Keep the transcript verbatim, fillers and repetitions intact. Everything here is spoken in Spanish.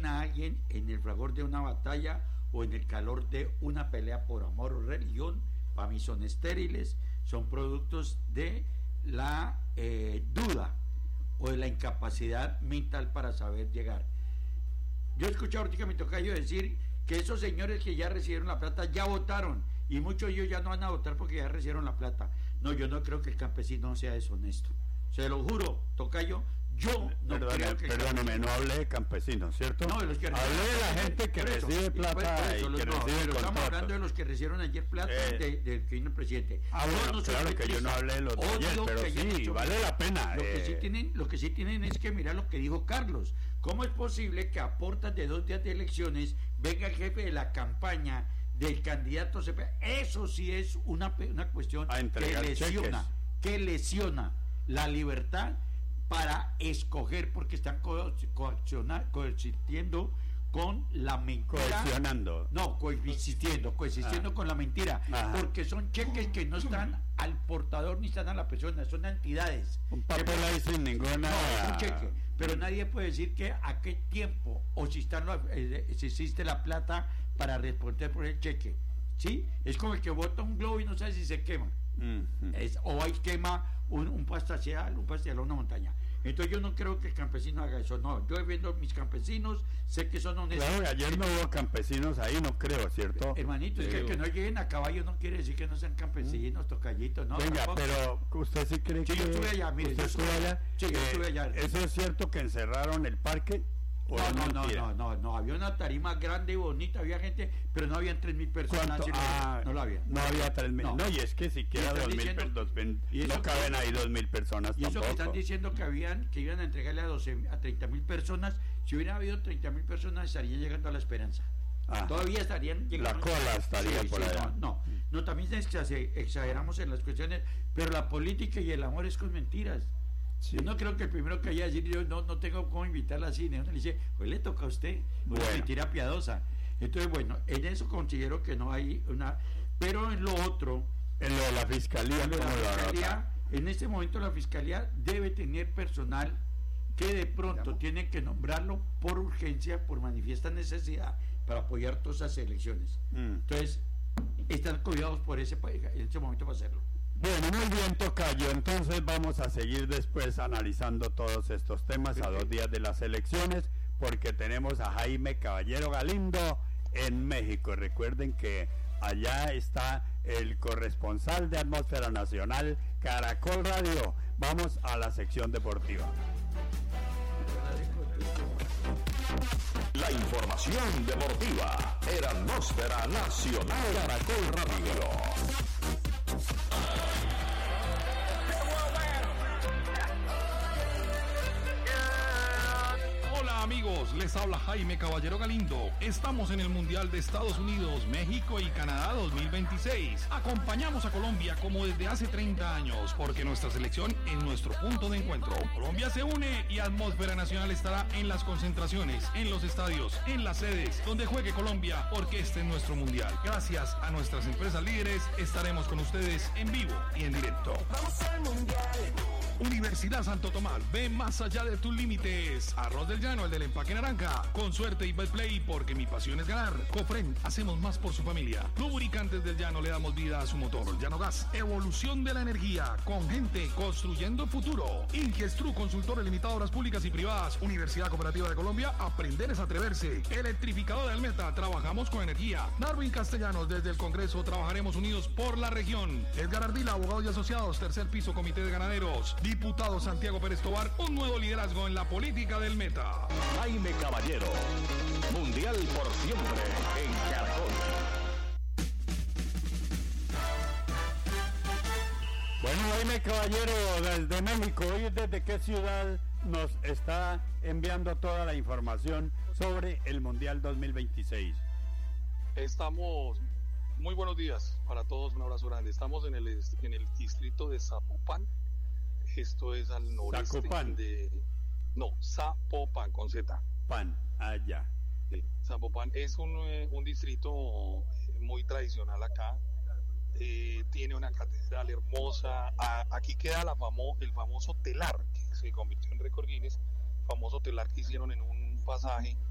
a alguien en el fragor de una batalla o en el calor de una pelea por amor o religión, para mí son estériles, son productos de la eh, duda o de la incapacidad mental para saber llegar. Yo he escuchado ahorita a mi tocayo decir que esos señores que ya recibieron la plata ya votaron, y muchos de ellos ya no van a votar porque ya recibieron la plata. No, yo no creo que el campesino sea deshonesto, se lo juro, tocayo. Yo no Perdone, creo que perdóneme, no hablé de campesinos, ¿cierto? No, de los que hablé de la gente que eso, recibe plata y, eso, y que no, recibe pero estamos contratos. hablando de los que recibieron ayer plata eh, del de, que vino el presidente. Ah, bueno, no claro que yo no hablé de los de ayer, pero sí, hecho, vale la pena. Lo, eh. que sí tienen, lo que sí tienen es que mirar lo que dijo Carlos. ¿Cómo es posible que a portas de dos días de elecciones venga el jefe de la campaña del candidato C P? Eso sí es una, una cuestión que lesiona, cheques. que lesiona la libertad para escoger, porque están co coexistiendo con la mentira. Cohesionando. No, coexistiendo, coexistiendo ah. con la mentira. Ajá. Porque son cheques que no están al portador ni están a la persona, son entidades. Un papel ahí sin ninguna. No, un cheque. Pero nadie puede decir que a qué tiempo o si, están, eh, si existe la plata para responder por el cheque. ¿Sí? Es como el que bota un globo y no sabe si se quema. Uh-huh. es, o ahí quema un, un pasticial, un pasticial o una montaña. Entonces yo no creo que el campesino haga eso. No, yo viendo mis campesinos, sé que son honestos. Claro, ayer no hubo campesinos ahí, no creo, ¿cierto? Hermanito, es que, que no lleguen a caballo no quiere decir que no sean campesinos, tocayitos, ¿no? Venga, tampoco. Pero usted sí cree sí, que... yo estuve allá, mire, ¿Usted estuvo allá? Sí, yo estuve allá. ¿Eso es cierto que encerraron el parque? No, no, no, no, no, no, había una tarima grande y bonita, había gente, pero no habían tres mil personas. Si ah, no, no lo había. No había tres mil. No. no, y es que siquiera dos mil, dos mil no caben ahí dos mil personas. Y tampoco. eso que están diciendo que habían, que iban a entregarle a doce, a treinta mil personas, si hubiera habido treinta mil personas estarían llegando a la esperanza. Ah, todavía estarían llegando. La cola estaría sí, por sí, allá. No, no, no, también exageramos en las cuestiones, pero la política y el amor es con mentiras. Sí. Yo no creo que el primero que haya decir yo no, no tengo cómo invitarla al cine, uno le dice, pues le toca a usted, una bueno. mentira piadosa. Entonces, bueno, en eso considero que no hay una, pero en lo otro, en lo de la fiscalía, en, lo de la la fiscalía en este momento la fiscalía debe tener personal que de pronto tiene que nombrarlo por urgencia, por manifiesta necesidad, para apoyar todas esas elecciones. Mm. Entonces, están cuidados por ese en este momento para hacerlo. Bueno, muy bien, tocayo. Entonces vamos a seguir después analizando todos estos temas a dos días de las elecciones, porque tenemos a Jaime Caballero Galindo en México. Recuerden que allá está el corresponsal de Atmósfera Nacional, Caracol Radio. Vamos a la sección deportiva. La información deportiva en Atmósfera Nacional, Caracol Radio. Amigos, les habla Jaime Caballero Galindo. Estamos en el Mundial de Estados Unidos, México y Canadá dos mil veintiséis. Acompañamos a Colombia como desde hace treinta años, porque nuestra selección es nuestro punto de encuentro. Colombia se une y Atmósfera Nacional estará en las concentraciones, en los estadios, en las sedes, donde juegue Colombia, porque este es nuestro Mundial. Gracias a nuestras empresas líderes, estaremos con ustedes en vivo y en directo. ¡Vamos al Mundial! Universidad Santo Tomás, ve más allá de tus límites. Arroz del Llano, el del empaque naranja. Con suerte y Betplay, porque mi pasión es ganar. Cofren, hacemos más por su familia. Lubricantes del Llano, le damos vida a su motor. Llano Gas, evolución de la energía. Con gente, construyendo futuro. Ingestru, consultores limitadoras públicas y privadas. Universidad Cooperativa de Colombia, aprender es atreverse. Electrificador del Meta, trabajamos con energía. Darwin Castellanos, desde el Congreso, trabajaremos unidos por la región. Edgar Ardila, abogados y asociados, tercer piso, Comité de Ganaderos. Diputado Santiago Pérez Tobar, un nuevo liderazgo en la política del Meta. Jaime Caballero, Mundial por siempre en Caracol. Bueno, Jaime Caballero, desde México, ¿y desde qué ciudad nos está enviando toda la información sobre el Mundial dos mil veintiséis? Estamos, muy buenos días para todos, un abrazo grande. Estamos en el, en el distrito de Zapopan. Esto es al noreste Zapopan. de... No, Zapopan, con Z. Pan, allá. Sí, Zapopan es un, eh, un distrito muy tradicional acá. Eh, tiene una catedral hermosa. A, aquí queda la famo, el famoso telar, que se convirtió en récord Guinness. Famoso telar que hicieron en un pasaje